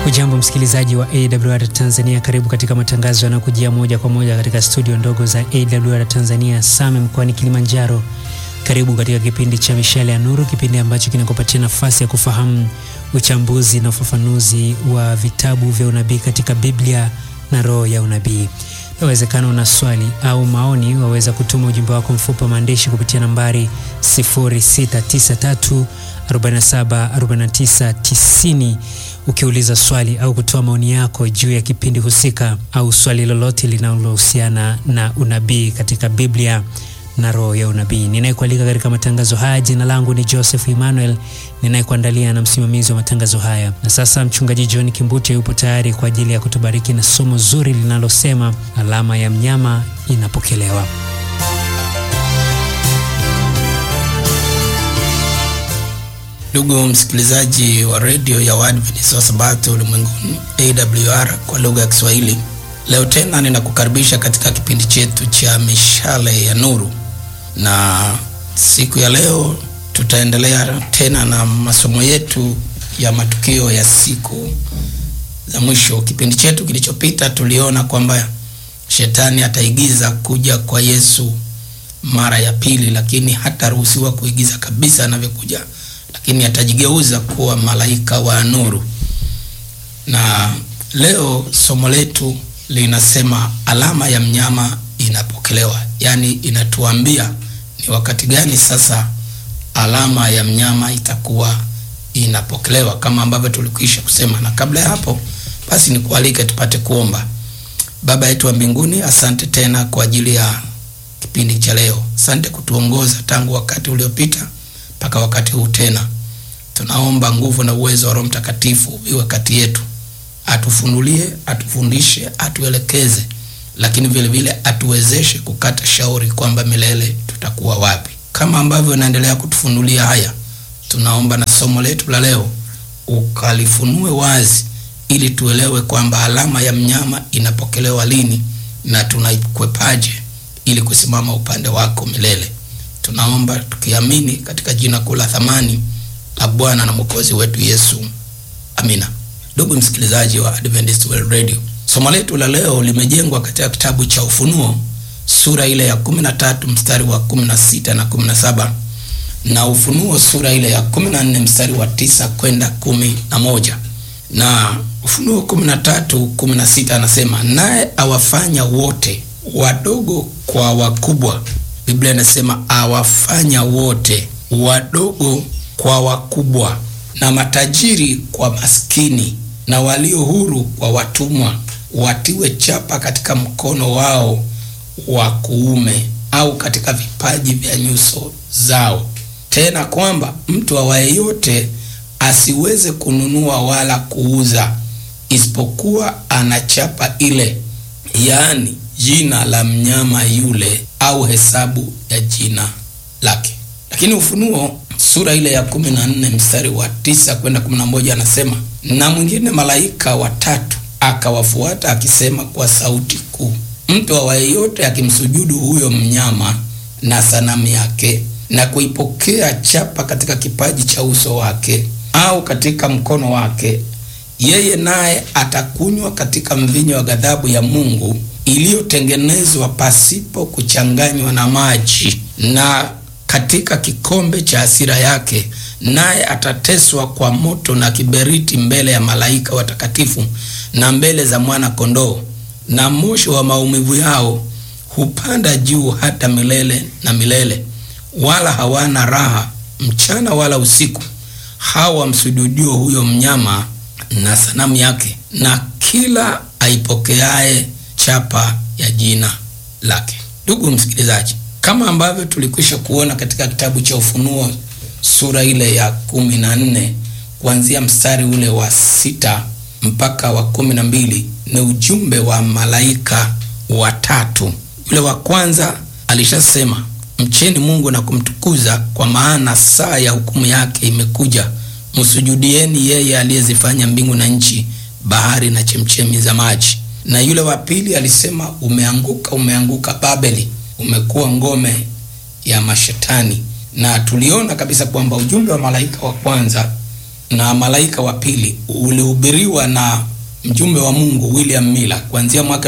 Hujambo msikilizaji wa AWR Tanzania, karibu katika matangazo yanayokujia moja kwa moja katika studio ndogo za AWR Tanzania Same mkoani Kilimanjaro. Karibu katika kipindi cha Mishale ya Nuru, kipindi ambacho kinakupatia nafasi ya kufahamu uchambuzi na ufafanuzi wa vitabu vya unabii katika Biblia na roho ya unabii. Inawezekana una swali au maoni, waweza kutuma ujumbe wako mfupi wa maandishi kupitia nambari 0693474990 ukiuliza swali au kutoa maoni yako juu ya kipindi husika au swali lolote linalohusiana na unabii katika Biblia na roho ya unabii. Ninayekualika katika matangazo haya, jina langu ni Joseph Emmanuel, ninayekuandalia na msimamizi wa matangazo haya. Na sasa mchungaji John Kimbute yupo tayari kwa ajili ya kutubariki na somo zuri linalosema alama ya mnyama inapokelewa. Ndugu msikilizaji wa radio ya Waadventista wa Sabato ulimwenguni AWR kwa lugha ya Kiswahili, leo tena ninakukaribisha katika kipindi chetu cha Mishale ya Nuru. Na siku ya leo tutaendelea tena na masomo yetu ya matukio ya siku za mwisho. Kipindi chetu kilichopita tuliona kwamba shetani ataigiza kuja kwa Yesu mara ya pili, lakini hataruhusiwa kuigiza kabisa anavyokuja, lakini atajigeuza kuwa malaika wa nuru. Na leo somo letu linasema alama ya mnyama inapokelewa. Yani inatuambia ni wakati gani sasa alama ya mnyama itakuwa inapokelewa, kama ambavyo tulikwisha kusema. Na kabla ya hapo basi nikualike tupate kuomba. Baba yetu wa mbinguni, asante tena kwa ajili ya kipindi cha leo. Asante kutuongoza tangu wakati uliopita mpaka wakati huu tena. Tunaomba nguvu na uwezo wa Roho Mtakatifu iwe kati yetu. Atufunulie, atufundishe, atuelekeze, lakini vile vile atuwezeshe kukata shauri kwamba milele tutakuwa wapi. Kama ambavyo unaendelea kutufunulia haya, tunaomba na somo letu la leo ukalifunue wazi ili tuelewe kwamba alama ya mnyama inapokelewa lini na tunaikwepaje ili kusimama upande wako milele. Tunaomba tukiamini katika jina kuu la thamani la Bwana na Mwokozi wetu Yesu. Amina. Ndugu msikilizaji wa Adventist World Radio, somo letu la leo limejengwa katika kitabu cha Ufunuo sura ile ya 13 mstari wa 16 na 17, na Ufunuo sura ile ya 14 mstari wa 9 kwenda 11. Na Ufunuo 13:16 anasema, naye awafanya wote wadogo kwa wakubwa. Biblia inasema awafanya wote wadogo kwa wakubwa, na matajiri kwa maskini, na walio huru kwa watumwa, watiwe chapa katika mkono wao wa kuume au katika vipaji vya nyuso zao, tena kwamba mtu awaye yote asiweze kununua wala kuuza isipokuwa anachapa ile, yaani jina la mnyama yule au hesabu ya jina lake. Lakini Ufunuo sura ile ya 14 mstari wa 9 kwenda 11 anasema, na mwingine malaika watatu akawafuata akisema kwa sauti kuu, mtu awaye yote akimsujudu huyo mnyama na sanamu yake na kuipokea chapa katika kipaji cha uso wake au katika mkono wake, yeye naye atakunywa katika mvinyo wa ghadhabu ya Mungu iliyotengenezwa pasipo kuchanganywa na maji, na katika kikombe cha hasira yake, naye atateswa kwa moto na kiberiti mbele ya malaika watakatifu na mbele za mwana kondoo, na moshi wa maumivu yao hupanda juu hata milele na milele, wala hawana raha mchana wala usiku, hawa msujudio huyo mnyama na sanamu yake, na kila aipokeaye chapa ya jina lake. Ndugu msikilizaji, kama ambavyo tulikwisha kuona katika kitabu cha Ufunuo sura ile ya 14 kuanzia mstari ule wa 6 mpaka wa 12, ni ujumbe wa malaika watatu. Yule wa kwanza alishasema, mcheni Mungu na kumtukuza, kwa maana saa ya hukumu yake imekuja. Msujudieni yeye aliyezifanya mbingu na nchi, bahari na chemchemi za maji. Na yule wa pili alisema, umeanguka, umeanguka Babeli, umekuwa ngome ya mashetani. Na tuliona kabisa kwamba ujumbe wa malaika wa kwanza na malaika wa pili ulihubiriwa na mjumbe wa Mungu William Miller kuanzia mwaka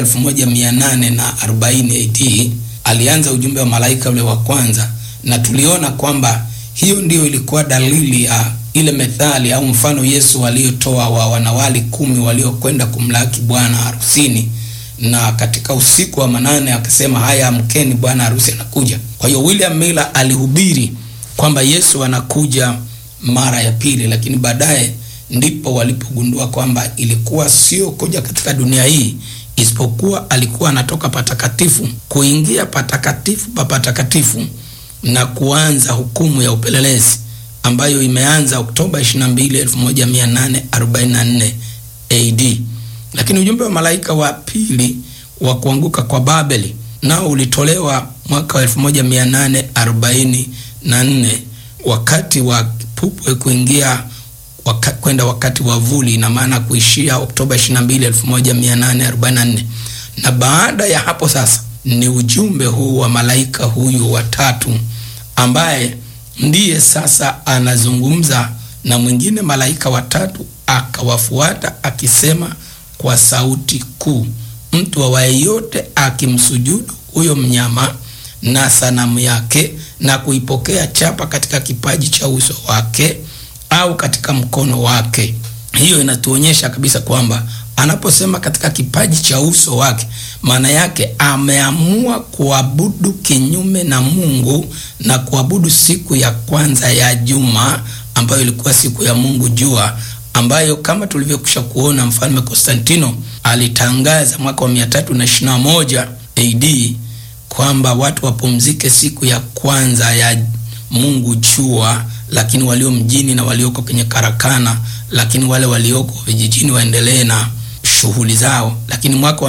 1840 AD. Alianza ujumbe wa malaika ule wa kwanza, na tuliona kwamba hiyo ndio ilikuwa dalili ya ile methali au mfano Yesu aliotoa wa wanawali 10 waliokwenda kumlaki bwana harusini, na katika usiku wa manane akasema, haya amkeni, bwana harusi anakuja. Kwa hiyo William Miller alihubiri kwamba Yesu anakuja mara ya pili, lakini baadaye ndipo walipogundua kwamba ilikuwa sio kuja katika dunia hii, isipokuwa alikuwa anatoka patakatifu kuingia patakatifu pa patakatifu na kuanza hukumu ya upelelezi ambayo imeanza Oktoba 22, 1844 AD. Lakini ujumbe wa malaika wa pili wa kuanguka kwa Babeli nao ulitolewa mwaka wa 1844 wakati wa kipupwe kuingia kwenda wakati wa vuli, na maana kuishia Oktoba 22, 1844. Na baada ya hapo sasa ni ujumbe huu wa malaika huyu wa tatu ambaye ndiye sasa anazungumza na mwingine malaika wa tatu akawafuata akisema kwa sauti kuu, mtu awaye yote akimsujudu huyo mnyama na sanamu yake na kuipokea chapa katika kipaji cha uso wake au katika mkono wake. Hiyo inatuonyesha kabisa kwamba anaposema katika kipaji cha uso wake, maana yake ameamua kuabudu kinyume na Mungu na kuabudu siku ya kwanza ya juma ambayo ilikuwa siku ya Mungu jua, ambayo kama tulivyokwisha kuona Mfalme Konstantino alitangaza mwaka wa 321 AD kwamba watu wapumzike siku ya kwanza ya Mungu jua, lakini walio mjini na walioko kwenye karakana, lakini wale walioko vijijini waendelee na shughuli zao. Lakini mwaka wa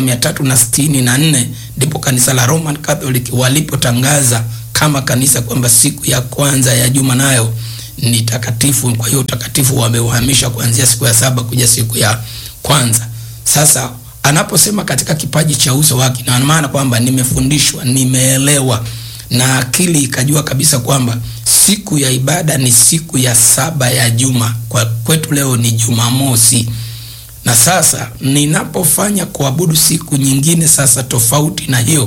364 ndipo kanisa la Roman Catholic walipotangaza kama kanisa kwamba siku ya kwanza ya juma nayo ni takatifu. Kwa hiyo utakatifu wameuhamisha kuanzia siku ya 7 kuja siku ya kwanza. Sasa anaposema katika kipaji cha uso wake, na maana kwamba nimefundishwa, nimeelewa na akili ikajua kabisa kwamba siku ya ibada ni siku ya 7 ya juma. Kwa kwetu leo ni Jumamosi. Na sasa ninapofanya kuabudu siku nyingine sasa tofauti na hiyo,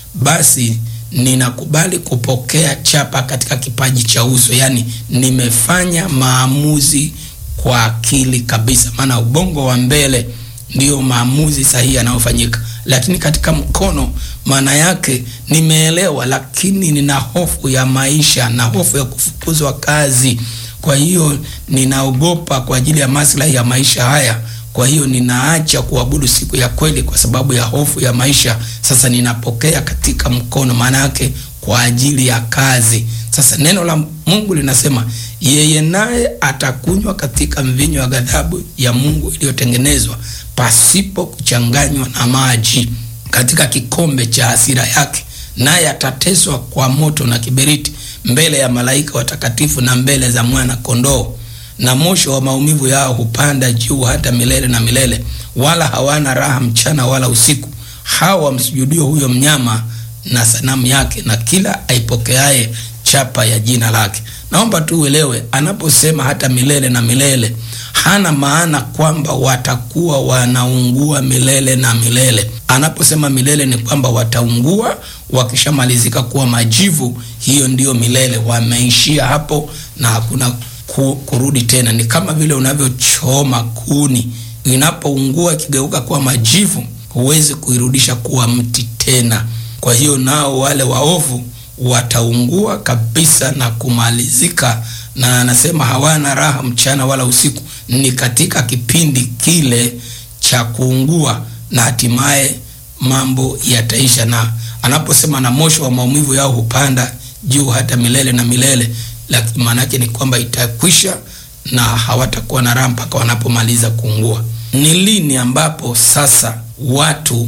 basi ninakubali kupokea chapa katika kipaji cha uso. Yani nimefanya maamuzi kwa akili kabisa, maana ubongo wa mbele ndio maamuzi sahihi yanayofanyika. Lakini katika mkono, maana yake nimeelewa, lakini nina hofu ya maisha na hofu ya kufukuzwa kazi. Kwa hiyo ninaogopa kwa ajili ya maslahi ya maisha haya. Kwa hiyo ninaacha kuabudu siku ya kweli kwa sababu ya hofu ya maisha. Sasa ninapokea katika mkono, maana yake kwa ajili ya kazi. Sasa neno la Mungu linasema yeye naye atakunywa katika mvinyo wa ghadhabu ya Mungu iliyotengenezwa pasipo kuchanganywa na maji katika kikombe cha hasira yake, naye atateswa kwa moto na kiberiti mbele ya malaika watakatifu na mbele za mwana kondoo. Na moshi wa maumivu yao hupanda juu hata milele na milele, wala hawana raha mchana wala usiku, hao wamsujudio huyo mnyama na sanamu yake na kila aipokeaye chapa ya jina lake. Naomba tu uelewe, anaposema hata milele na milele, hana maana kwamba watakuwa wanaungua milele na milele. Anaposema milele ni kwamba wataungua wakishamalizika kuwa majivu, hiyo ndiyo milele, wameishia hapo na hakuna kurudi tena. Ni kama vile unavyochoma kuni, inapoungua kigeuka kuwa majivu, huwezi kuirudisha kuwa mti tena. Kwa hiyo nao wale waovu wataungua kabisa na kumalizika, na anasema hawana raha mchana wala usiku. Ni katika kipindi kile cha kuungua na hatimaye mambo yataisha. Na anaposema na moshi wa maumivu yao hupanda juu hata milele na milele, lakini maana yake ni kwamba itakwisha na hawatakuwa na raha mpaka wanapomaliza kuungua. Ni lini ambapo sasa watu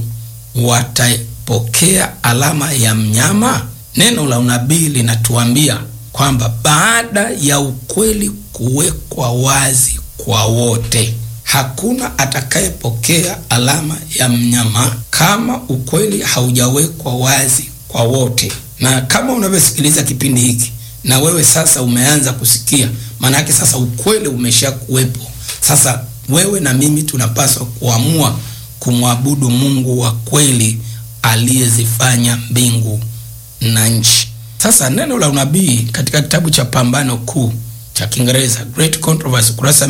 watapokea alama ya mnyama? Neno la unabii linatuambia kwamba baada ya ukweli kuwekwa wazi kwa wote, hakuna atakayepokea alama ya mnyama kama ukweli haujawekwa wazi kwa wote. Na kama unavyosikiliza kipindi hiki, na wewe sasa umeanza kusikia, maana yake sasa ukweli umeshakuwepo. Sasa wewe na mimi tunapaswa kuamua kumwabudu Mungu wa kweli aliyezifanya mbingu na nchi. Sasa neno la unabii katika kitabu cha Pambano Kuu cha Kiingereza, Great Controversy, kurasa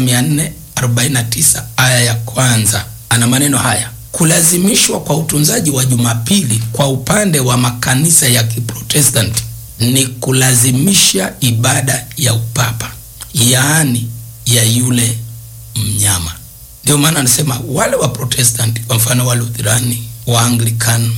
449 aya ya kwanza, ana maneno haya: kulazimishwa kwa utunzaji wa Jumapili kwa upande wa makanisa ya Kiprotestanti ni kulazimisha ibada ya upapa, yaani ya yule mnyama. Ndio maana anasema wale wa Protestanti, kwa mfano wa Lutherani, wa Anglican,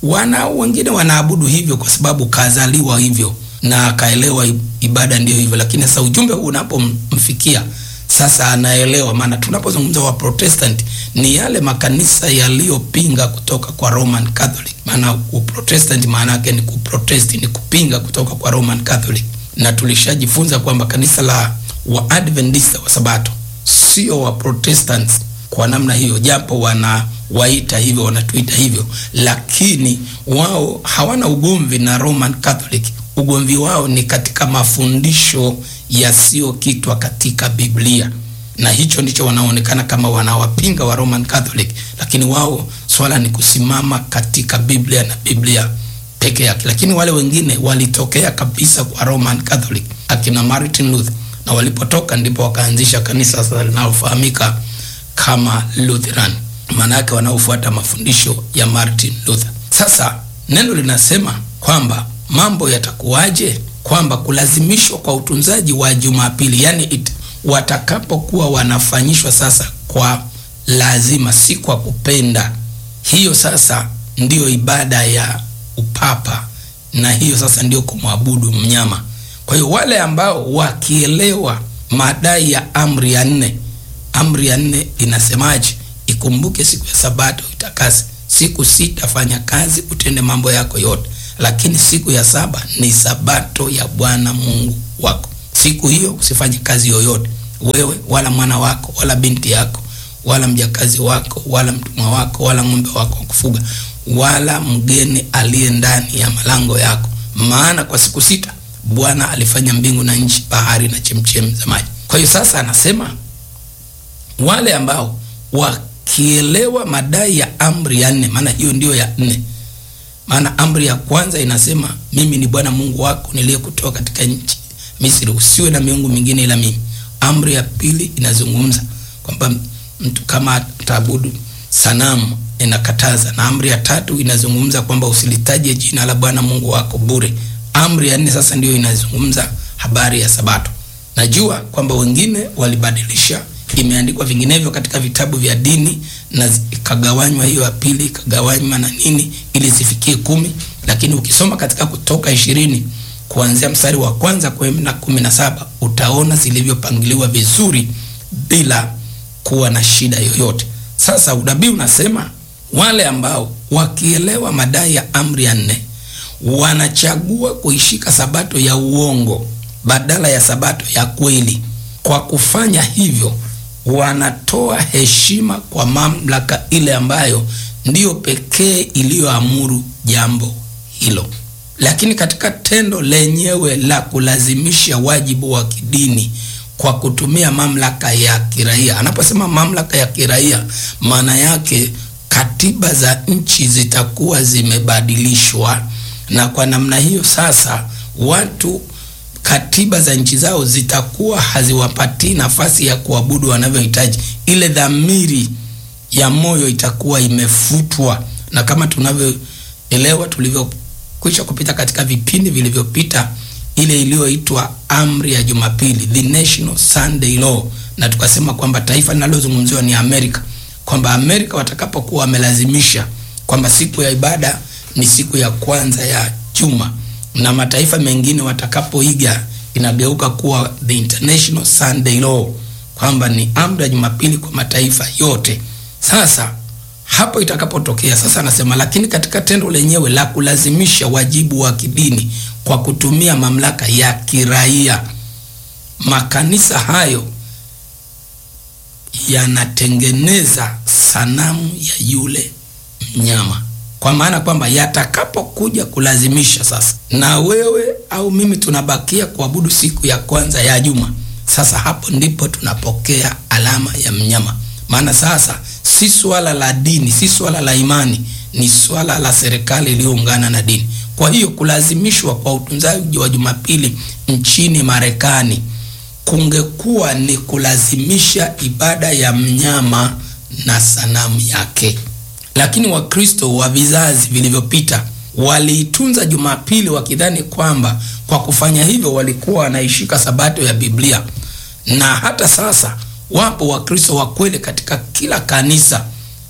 wengine wanaabudu hivyo kwa sababu kazaliwa hivyo na akaelewa ibada ndio hivyo. Lakini sasa ujumbe huu unapomfikia sasa anaelewa, maana tunapozungumza wa Protestant ni yale makanisa yaliyopinga kutoka kwa Roman Catholic. Maana Protestant maana yake ni kuprotest, ni kupinga kutoka kwa Roman Catholic. Na tulishajifunza kwamba kanisa la Waadventista wa Sabato sio wa Protestants kwa namna hiyo, japo wanawaita hivyo, wanatuita hivyo, lakini wao hawana ugomvi na Roman Catholic. Ugomvi wao ni katika mafundisho yasiyokitwa katika Biblia, na hicho ndicho wanaonekana kama wanawapinga wa Roman Catholic, lakini wao swala ni kusimama katika Biblia na Biblia peke yake. Lakini wale wengine walitokea kabisa kwa Roman Catholic, akina Martin Luther, na walipotoka ndipo wakaanzisha kanisa sasa linalofahamika kama Lutheran, maana yake wanaofuata mafundisho ya Martin Luther. Sasa neno linasema kwamba mambo yatakuwaje, kwamba kulazimishwa kwa utunzaji wa Jumapili, yani watakapokuwa wanafanyishwa sasa kwa lazima, si kwa kupenda. Hiyo sasa ndiyo ibada ya upapa, na hiyo sasa ndiyo kumwabudu mnyama. Kwa hiyo wale ambao wakielewa madai ya amri ya 4, amri ya 4 inasemaje? Ikumbuke siku ya Sabato itakase, siku 6 fanya kazi, utende mambo yako yote, lakini siku ya 7 ni Sabato ya Bwana Mungu wako. Siku hiyo usifanye kazi yoyote, wewe wala mwana wako wala binti yako wala mjakazi wako wala mtumwa wako wala ng'ombe wako wa kufuga wala mgeni aliye ndani ya malango yako, maana kwa siku 6 Bwana alifanya mbingu na nchi, bahari na chemchem za maji. Kwa hiyo sasa anasema wale ambao wakielewa madai ya amri ya 4, maana hiyo ndio ya 4. Maana amri ya kwanza inasema mimi ni Bwana Mungu wako niliyekutoa katika nchi Misri, usiwe na miungu mingine ila mimi. Amri ya pili inazungumza kwamba mtu kama ataabudu sanamu inakataza, na amri ya 3 inazungumza kwamba usilitaje jina la Bwana Mungu wako bure. Amri ya 4 sasa ndio inazungumza habari ya Sabato. Najua kwamba wengine walibadilisha, imeandikwa vinginevyo katika vitabu vya dini na ikagawanywa hiyo ya pili, ikagawanywa na nini ili zifikie 10, lakini ukisoma katika Kutoka 20 kuanzia mstari wa kwanza kwenda 17 utaona zilivyopangiliwa vizuri bila kuwa na shida yoyote. Sasa unabii unasema wale ambao wakielewa madai ya amri ya 4 wanachagua kuishika Sabato ya uongo badala ya Sabato ya kweli. Kwa kufanya hivyo wanatoa heshima kwa mamlaka ile ambayo ndiyo pekee iliyoamuru jambo hilo. Lakini katika tendo lenyewe la kulazimisha wajibu wa kidini kwa kutumia mamlaka ya kiraia, anaposema mamlaka ya kiraia, maana yake katiba za nchi zitakuwa zimebadilishwa, na kwa namna hiyo sasa watu katiba za nchi zao zitakuwa haziwapatii nafasi ya kuabudu wanavyohitaji. Ile dhamiri ya moyo itakuwa imefutwa, na kama tunavyoelewa tulivyokwisha kupita katika vipindi vilivyopita, ile iliyoitwa amri ya Jumapili, the National Sunday Law, na tukasema kwamba taifa linalozungumziwa ni Amerika, kwamba Amerika watakapokuwa wamelazimisha kwamba siku ya ibada ni siku ya kwanza ya juma, na mataifa mengine watakapoiga inageuka kuwa the International Sunday Law, kwamba ni amri ya Jumapili kwa mataifa yote. Sasa hapo itakapotokea sasa, anasema lakini katika tendo lenyewe la kulazimisha wajibu wa kidini kwa kutumia mamlaka ya kiraia, makanisa hayo yanatengeneza sanamu ya yule mnyama. kwa maana kwamba yatakapokuja kulazimisha sasa na wewe au mimi tunabakia kuabudu siku ya kwanza ya juma, sasa hapo ndipo tunapokea alama ya mnyama. Maana sasa si swala la dini, si swala la imani, ni swala la serikali iliyoungana na dini. Kwa hiyo kulazimishwa kwa utunzaji wa Jumapili nchini Marekani kungekuwa ni kulazimisha ibada ya mnyama na sanamu yake. Lakini Wakristo wa vizazi vilivyopita waliitunza Jumapili wakidhani kwamba kwa kufanya hivyo walikuwa wanaishika sabato ya Biblia. Na hata sasa wapo Wakristo wa kweli katika kila kanisa,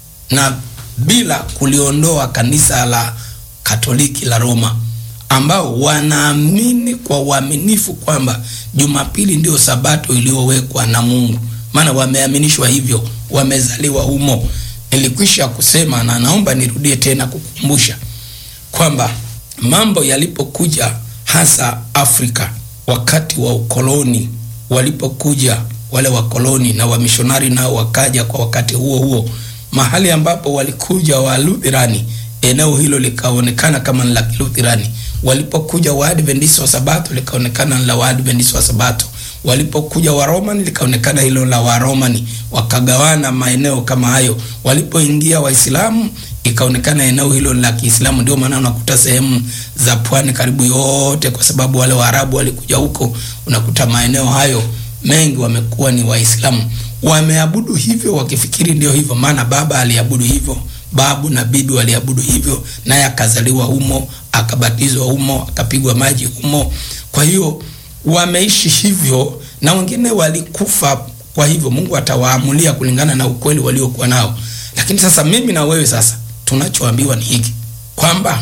na bila kuliondoa kanisa la Katoliki la Roma, ambao wanaamini kwa uaminifu kwamba Jumapili ndio sabato iliyowekwa na Mungu. Maana wameaminishwa hivyo, wamezaliwa humo. Nilikwisha kusema na naomba nirudie tena kukumbusha kwamba mambo yalipokuja hasa Afrika wakati wa ukoloni, walipokuja wale wakoloni na wamishonari nao wakaja kwa wakati huo huo, mahali ambapo walikuja wa Lutherani, eneo hilo likaonekana kama la Lutherani. Walipokuja Waadventista wa Sabato likaonekana la Waadventista wa Sabato. Walipokuja wa Roman likaonekana hilo la wa Romani, wakagawana maeneo kama hayo. Walipoingia Waislamu ikaonekana eneo hilo la Kiislamu. Ndio maana unakuta sehemu za pwani karibu yote, kwa sababu wale Waarabu walikuja huko, unakuta maeneo hayo mengi wamekuwa ni Waislamu. Wameabudu hivyo wakifikiri ndio hivyo, maana baba aliabudu hivyo, babu na bibi waliabudu hivyo, naye akazaliwa humo, akabatizwa humo, akapigwa maji humo. Kwa hiyo wameishi hivyo, na wengine walikufa. Kwa hivyo Mungu atawaamulia kulingana na ukweli waliokuwa nao. Lakini sasa mimi na wewe sasa tunachoambiwa ni hiki, kwamba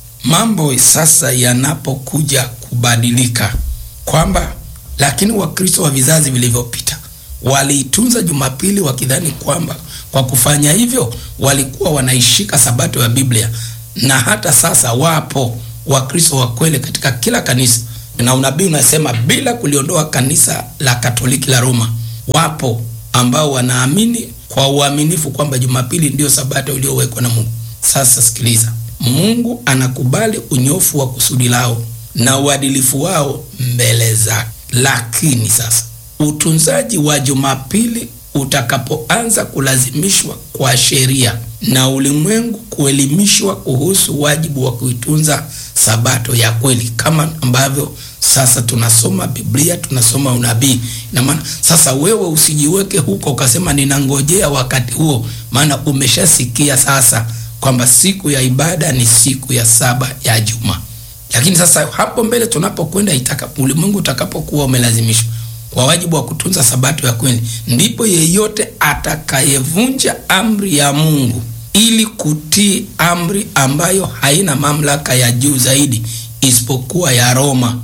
mambo sasa yanapokuja kubadilika, kwamba lakini Wakristo wa vizazi vilivyopita waliitunza Jumapili wakidhani kwamba kwa kufanya hivyo walikuwa wanaishika sabato ya Biblia. Na hata sasa wapo Wakristo wa kweli katika kila kanisa, na unabii unasema bila kuliondoa kanisa la Katoliki la Roma, wapo ambao wanaamini kwa uaminifu kwamba Jumapili ndio sabato iliyowekwa na Mungu. Sasa sikiliza, Mungu anakubali unyofu wa kusudi lao na uadilifu wao mbele zake. Lakini sasa utunzaji wa Jumapili utakapoanza kulazimishwa kwa sheria na ulimwengu kuelimishwa kuhusu wajibu wa kuitunza sabato ya kweli, kama ambavyo sasa tunasoma Biblia, tunasoma unabii. Na maana sasa wewe usijiweke huko ukasema ninangojea wakati huo, maana umeshasikia sasa kwamba siku ya ibada ni siku ya saba ya juma. Lakini sasa hapo mbele tunapokwenda, ulimwengu utakapokuwa umelazimishwa kwa wajibu wa kutunza sabato ya kweli, ndipo yeyote atakayevunja amri ya Mungu ili kutii amri ambayo haina mamlaka ya juu zaidi isipokuwa ya Roma,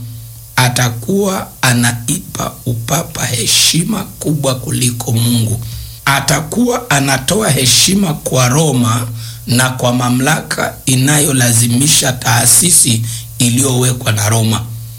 atakuwa anaipa upapa heshima kubwa kuliko Mungu. Atakuwa anatoa heshima kwa Roma na kwa mamlaka inayolazimisha taasisi iliyowekwa na Roma.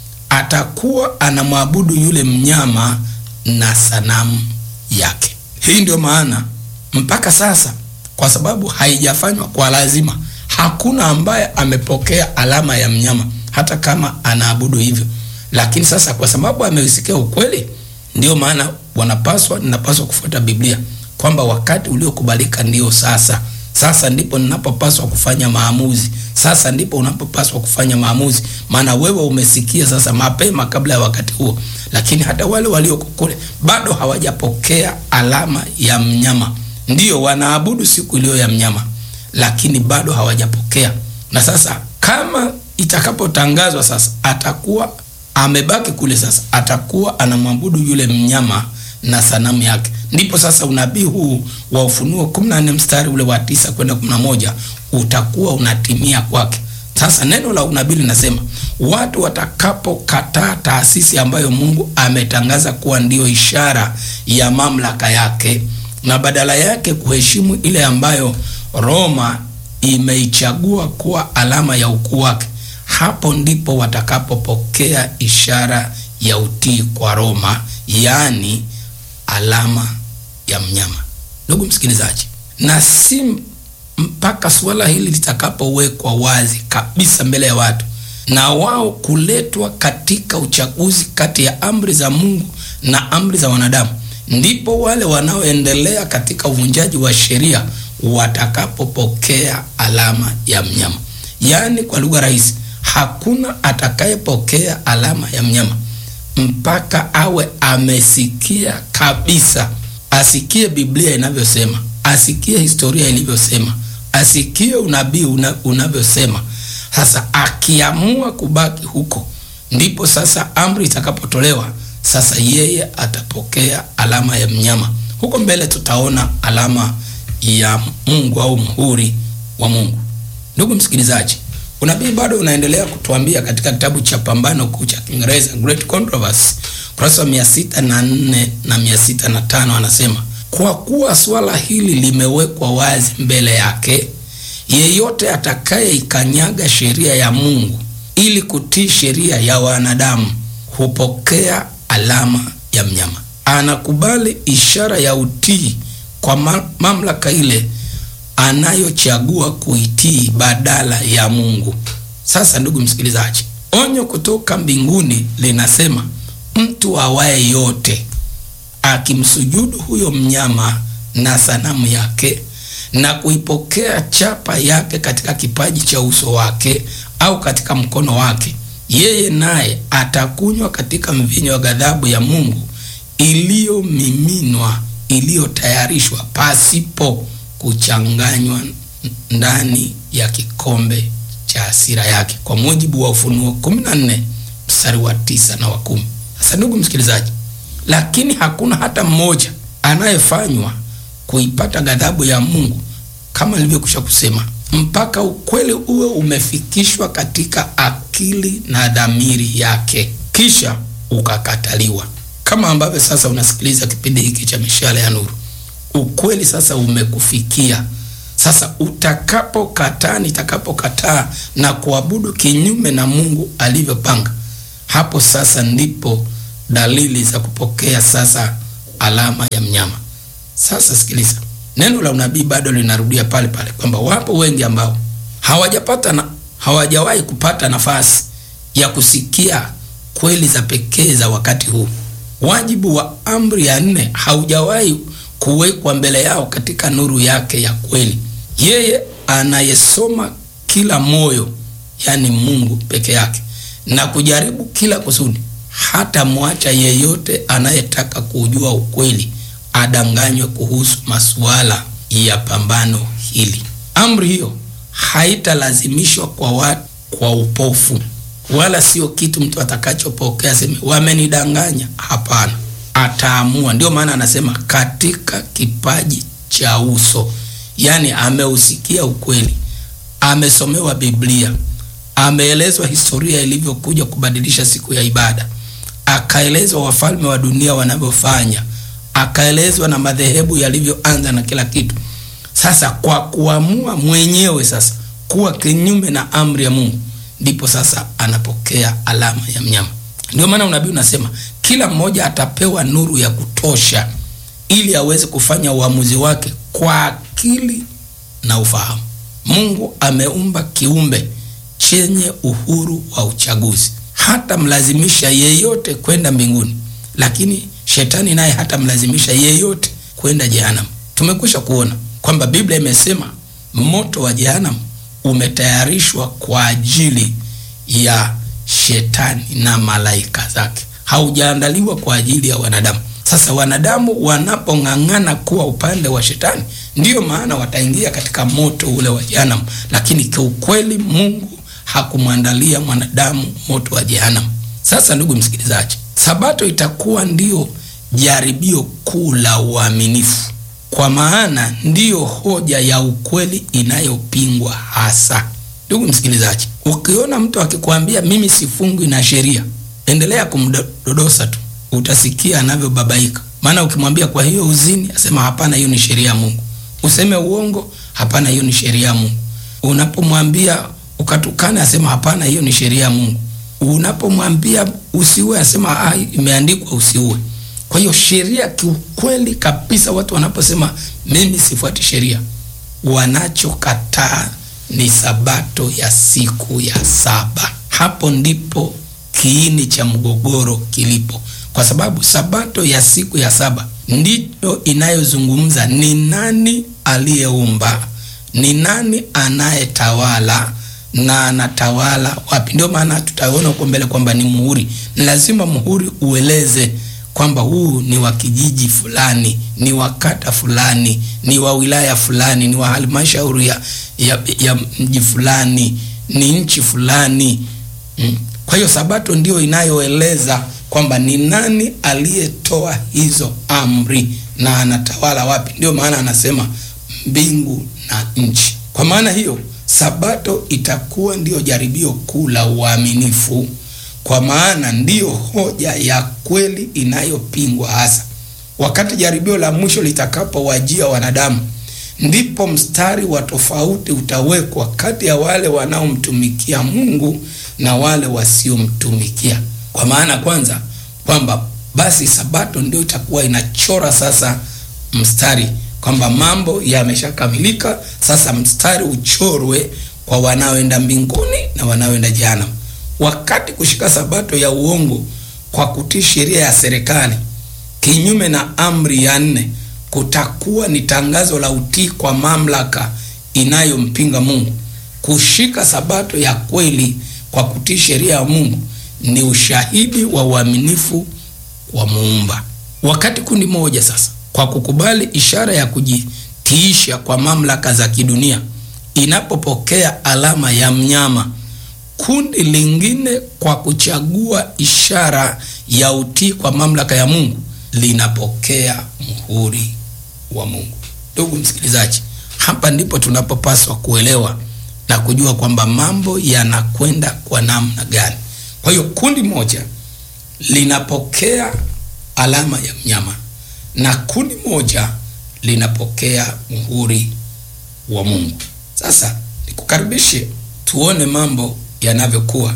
Atakuwa anamwabudu yule mnyama na sanamu yake. Hii ndio maana mpaka sasa, kwa sababu haijafanywa kwa lazima, hakuna ambaye amepokea alama ya mnyama hata kama anaabudu hivyo. Lakini sasa kwa sababu ameusikia ukweli, ndio maana ninapaswa kufuata Biblia kwamba wakati uliokubalika ndio sasa. Sasa ndipo ninapopaswa kufanya maamuzi. Sasa ndipo unapopaswa kufanya maamuzi, maana wewe umesikia sasa mapema kabla ya wakati huo. Lakini hata wale walioko kule bado hawajapokea alama ya mnyama. Ndio wanaabudu siku iliyo ya mnyama, lakini bado hawajapokea. Na sasa kama itakapotangazwa sasa, atakuwa amebaki kule, sasa atakuwa anamwabudu yule mnyama na sanamu yake. Ndipo sasa unabii huu wa Ufunuo 14 mstari ule wa 9 kwenda 11 utakuwa unatimia kwake. Sasa neno la unabii linasema watu watakapokataa taasisi ambayo Mungu ametangaza kuwa ndio ishara ya mamlaka yake, na badala yake kuheshimu ile ambayo Roma imeichagua kuwa alama ya ukuu wake, hapo ndipo watakapopokea ishara ya utii kwa Roma, yaani alama ya mnyama. Ndugu msikilizaji, na si mpaka suala hili litakapowekwa wazi kabisa mbele ya watu na wao kuletwa katika uchaguzi kati ya amri za Mungu na amri za wanadamu, ndipo wale wanaoendelea katika uvunjaji wa sheria watakapopokea alama ya mnyama. Yaani kwa lugha rahisi, hakuna atakayepokea alama ya mnyama mpaka awe amesikia kabisa, asikie Biblia inavyosema, asikie historia ilivyosema, asikie unabii unavyosema. Sasa akiamua kubaki huko, ndipo sasa amri itakapotolewa, sasa yeye atapokea alama ya mnyama. Huko mbele tutaona alama ya Mungu au muhuri wa Mungu. Ndugu msikilizaji, unabii bado unaendelea kutuambia katika kitabu cha Pambano Kuu cha Kiingereza, Great Controversy, kurasa 604 na 605, anasema, kwa kuwa swala hili limewekwa wazi mbele yake, yeyote atakayeikanyaga sheria ya Mungu ili kutii sheria ya wanadamu hupokea alama ya mnyama. Anakubali ishara ya utii kwa mamlaka ile anayochagua kuitii badala ya Mungu. Sasa ndugu msikilizaji, onyo kutoka mbinguni linasema, mtu awaye yote akimsujudu huyo mnyama na sanamu yake na kuipokea chapa yake katika kipaji cha uso wake au katika mkono wake, yeye naye atakunywa katika mvinyo wa ghadhabu ya Mungu iliyomiminwa, iliyotayarishwa pasipo kuchanganywa ndani ya kikombe cha hasira yake, kwa mujibu wa Ufunuo 14 mstari wa 9 na wa 10. Sasa ndugu msikilizaji, lakini hakuna hata mmoja anayefanywa kuipata ghadhabu ya Mungu, kama nilivyokwisha kusema, mpaka ukweli uwe umefikishwa katika akili na dhamiri yake, kisha ukakataliwa. Kama ambavyo sasa unasikiliza kipindi hiki cha Mishale ya Nuru, ukweli sasa umekufikia. Sasa nitakapokataa na kuabudu kinyume na Mungu alivyopanga, hapo sasa ndipo dalili za kupokea sasa alama ya mnyama. Sasa sikiliza, neno la unabii bado linarudia pale pale kwamba wapo wengi ambao hawajawahi kupata nafasi ya kusikia kweli za pekee za wakati huu. Wajibu wa amri ya 4 haujawahi kuwekwa mbele yao katika nuru yake ya kweli. Yeye anayesoma kila moyo, yani Mungu peke yake, na kujaribu kila kusudi, hata mwacha yeyote anayetaka kujua ukweli adanganywe kuhusu masuala ya pambano hili. Amri hiyo haitalazimishwa kwa watu kwa upofu, wala sio kitu mtu atakachopokea sema wamenidanganya. Hapana, ataamua. Ndio maana anasema katika kipaji cha uso, yani ameusikia ukweli, amesomewa Biblia, ameelezwa historia ilivyokuja kubadilisha siku ya ibada, akaelezwa wafalme wa dunia wanavyofanya, akaelezwa na madhehebu yalivyoanza na kila kitu. Sasa kwa kuamua mwenyewe sasa kuwa kinyume na amri ya Mungu, ndipo sasa anapokea alama ya mnyama. Ndio maana unabii unasema kila mmoja atapewa nuru ya kutosha ili aweze kufanya uamuzi wake kwa akili na ufahamu. Mungu ameumba kiumbe chenye uhuru wa uchaguzi, hata mlazimisha yeyote kwenda mbinguni, lakini shetani naye hata mlazimisha yeyote kwenda jehanamu. Tumekwisha kuona kwamba Biblia imesema moto wa jehanamu umetayarishwa kwa ajili ya shetani na malaika zake, haujaandaliwa kwa ajili ya wanadamu. Sasa wanadamu wanapong'ang'ana kuwa upande wa shetani, ndiyo maana wataingia katika moto ule wa jehanamu, lakini kwa ukweli Mungu hakumwandalia mwanadamu moto wa jehanamu. Sasa ndugu msikilizaji, Sabato itakuwa ndio jaribio kuu la uaminifu, kwa maana ndiyo hoja ya ukweli inayopingwa hasa. Ndugu msikilizaji, ukiona mtu akikwambia mimi sifungwi na sheria, endelea kumdodosa tu, utasikia anavyobabaika. Maana ukimwambia kwa hiyo uzini, asema hapana, hiyo ni sheria ya Mungu. Useme uongo, hapana, hiyo ni sheria ya Mungu. Unapomwambia ukatukana, asema hapana, hiyo ni sheria ya Mungu. Unapomwambia usiue, asema imeandikwa usiue. Kwa hiyo sheria kiukweli kabisa, watu wanaposema mimi sifuati sheria, wanachokataa ni sabato ya siku ya saba. Hapo ndipo kiini cha mgogoro kilipo, kwa sababu sabato ya siku ya saba ndiyo inayozungumza ni nani aliyeumba, ni nani anayetawala na anatawala wapi. Ndio maana tutaona huko mbele kwamba ni muhuri. Ni lazima muhuri ueleze kwamba huu ni wa kijiji fulani, ni wa kata fulani, ni wa wilaya fulani, ni wa halmashauri ya mji fulani, ni nchi fulani. Kwa hiyo sabato ndio inayoeleza kwamba ni nani aliyetoa hizo amri na anatawala wapi. Ndio maana anasema mbingu na nchi. Kwa maana hiyo sabato itakuwa ndio jaribio kuu la uaminifu, kwa maana ndiyo hoja ya kweli inayopingwa hasa. Wakati jaribio la mwisho litakapowajia wanadamu, ndipo mstari wa tofauti utawekwa kati ya wale wanaomtumikia Mungu na wale wasiomtumikia. Kwa maana kwanza kwamba basi sabato ndio itakuwa inachora sasa mstari kwamba mambo yameshakamilika, sasa mstari uchorwe kwa wanaoenda mbinguni na wanaoenda jehanamu. Wakati kushika sabato ya uongo kwa kutii sheria ya serikali kinyume na amri ya 4 kutakuwa ni tangazo la utii kwa mamlaka inayompinga Mungu. Kushika sabato ya kweli kwa kutii sheria ya Mungu ni ushahidi wa uaminifu wa Muumba. Wakati kundi moja sasa kwa kukubali ishara ya kujitiisha kwa mamlaka za kidunia inapopokea alama ya mnyama, kundi lingine kwa kuchagua ishara ya utii kwa mamlaka ya Mungu linapokea muhuri wa Mungu. Ndugu msikilizaji, hapa ndipo tunapopaswa kuelewa na kujua kwamba mambo yanakwenda kwa namna gani. Kwa hiyo kundi moja linapokea alama ya mnyama na kundi moja linapokea muhuri wa Mungu. Sasa nikukaribishe tuone mambo yanavyokuwa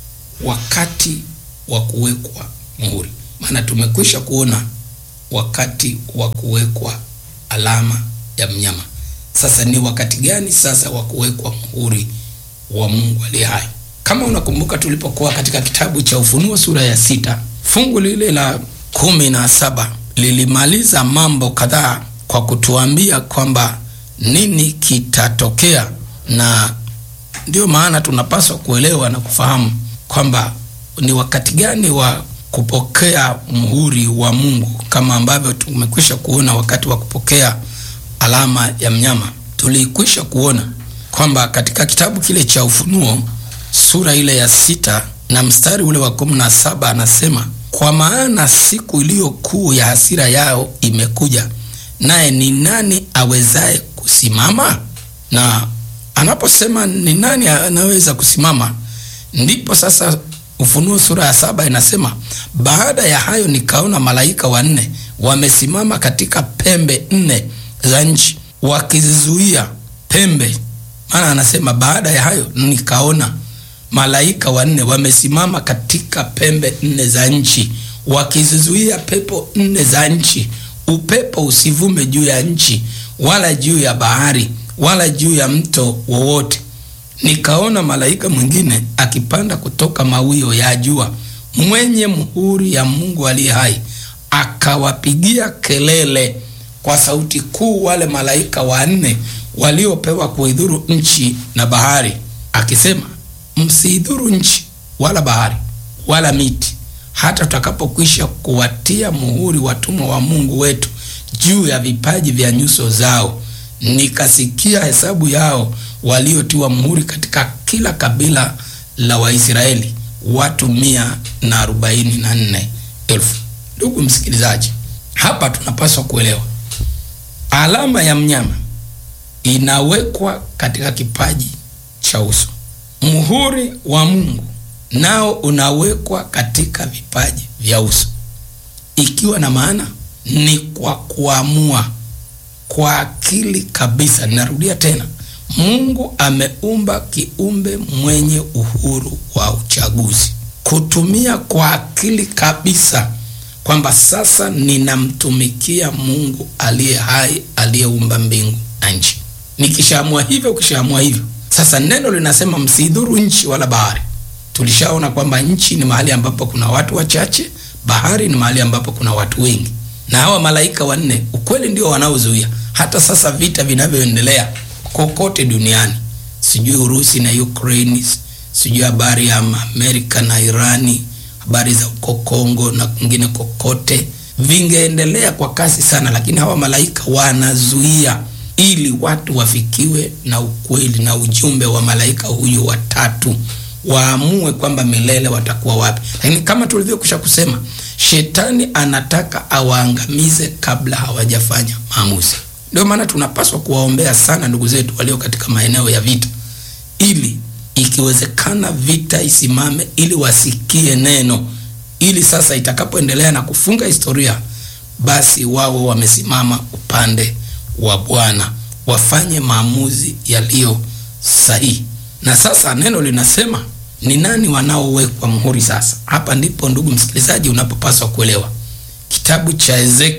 wakati wa kuwekwa muhuri. Maana tumekwisha kuona wakati wa kuwekwa alama ya mnyama. Sasa ni wakati gani sasa wa kuwekwa muhuri wa Mungu aliye hai? Kama unakumbuka tulipokuwa katika kitabu cha Ufunuo sura ya 6, fungu lile la 17 lilimaliza mambo kadhaa kwa kutuambia kwamba nini kitatokea, na ndio maana tunapaswa kuelewa na kufahamu kwamba ni wakati gani wa kupokea muhuri wa Mungu. Kama ambavyo tumekwisha kuona wakati wa kupokea alama ya mnyama, tulikwisha kuona kwamba katika kitabu kile cha Ufunuo sura ile ya 6 na mstari ule wa 17 anasema, kwa maana siku iliyo kuu ya hasira yao imekuja, naye ni nani awezaye kusimama? Na anaposema ni nani anaweza kusimama, ndipo sasa Ufunuo sura ya 7 inasema, baada ya hayo nikaona malaika 4 wamesimama katika pembe 4 za nchi wakizizuia pembe. Maana anasema baada ya hayo nikaona malaika 4 wamesimama katika pembe 4 za nchi wakizizuia pepo 4 za nchi, upepo usivume juu ya nchi wala juu ya bahari wala juu ya mto wowote. Nikaona malaika mwingine akipanda kutoka mawio ya jua, mwenye muhuri ya Mungu aliye hai, akawapigia kelele kwa sauti kuu wale malaika 4 waliopewa kuidhuru nchi na bahari, akisema, msiidhuru nchi wala bahari wala miti, hata tutakapokwisha kuwatia muhuri watumwa wa Mungu wetu juu ya vipaji vya nyuso zao. Nikasikia hesabu yao waliotiwa muhuri katika kila kabila la Waisraeli, watu 144,000. Ndugu msikilizaji, hapa tunapaswa kuelewa alama ya mnyama inawekwa katika kipaji cha uso. Muhuri wa Mungu nao unawekwa katika vipaji vya uso, ikiwa na maana ni kwa kuamua kwa akili kabisa. Narudia tena, Mungu ameumba kiumbe mwenye uhuru wa uchaguzi, kutumia kwa akili kabisa kwamba sasa ninamtumikia Mungu aliye hai, aliyeumba mbingu na nchi. Nikishaamua hivyo, ukishaamua hivyo. Sasa neno linasema msidhuru nchi wala bahari. Tulishaona kwamba nchi ni mahali ambapo kuna watu wachache, bahari ni mahali ambapo kuna watu wengi. Na hawa malaika wanne ukweli ndio wanaozuia. Hata sasa vita vinavyoendelea kokote duniani, sijui Urusi na Ukraine, sijui habari ya Amerika na Irani, habari za uko Kongo na kwingine kokote, vingeendelea kwa kasi sana, lakini hawa malaika wanazuia ili watu wafikiwe na ukweli na ujumbe wa malaika huyu watatu, waamue kwamba milele watakuwa wapi. Lakini kama tulivyokusha kusema, shetani anataka awaangamize kabla hawajafanya maamuzi. Ndio maana tunapaswa kuwaombea sana ndugu zetu walio katika maeneo ya vita, ili ikiwezekana vita isimame, ili wasikie neno, ili sasa itakapoendelea na kufunga historia, basi wao wamesimama upande wa Bwana, wafanye maamuzi yaliyo sahihi. Na sasa neno linasema ni nani wanaowekwa muhuri sasa. Hapa ndipo ndugu msikilizaji unapopaswa kuelewa. Kitabu cha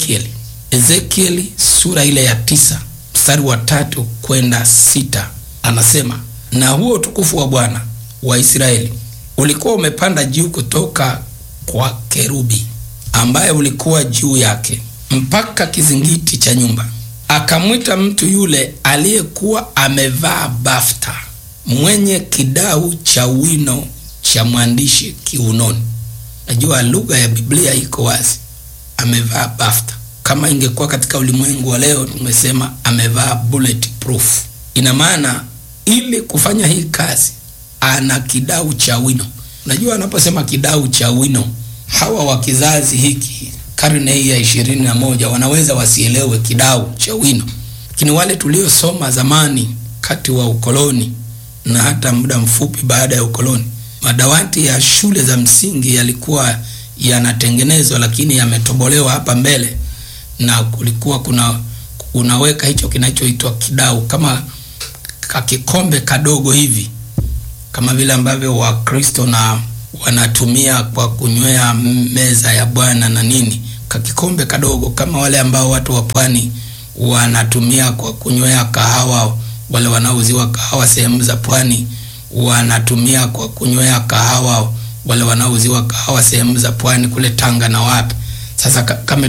Ezekieli sura ile ya 9 mstari wa 3 kwenda 6 anasema, na huo utukufu wa Bwana wa Israeli ulikuwa umepanda juu kutoka kwa kerubi ambaye ulikuwa juu yake mpaka kizingiti cha nyumba. Akamwita mtu yule aliyekuwa amevaa bafta, mwenye kidau cha wino cha mwandishi kiunoni. Najua lugha ya Biblia iko wazi, amevaa bafta. Kama ingekuwa katika ulimwengu wa leo tungesema amevaa bulletproof. Ina maana ili kufanya hii kazi ana kidau cha wino. Unajua anaposema kidau cha wino, hawa wa kizazi hiki karne hii ya 21 wanaweza wasielewe kidau cha wino, lakini wale tuliosoma zamani kati wa ukoloni na hata muda mfupi baada ya ukoloni, madawati ya shule za msingi yalikuwa yanatengenezwa lakini yametobolewa hapa mbele, na kulikuwa unaweka hicho kinachoitwa kidau kama kakikombe kadogo hivi, kama vile ambavyo Wakristo na wanatumia kwa kunywea meza ya Bwana na nini, kakikombe kadogo kama wale ambao watu wa pwani wanatumia kwa kunywea kahawa. Wale wanaouziwa kahawa sehemu za pwani wanatumia kwa kunywea kahawa, wale wanaouziwa kahawa sehemu za pwani kule Tanga na wapi. Sasa kama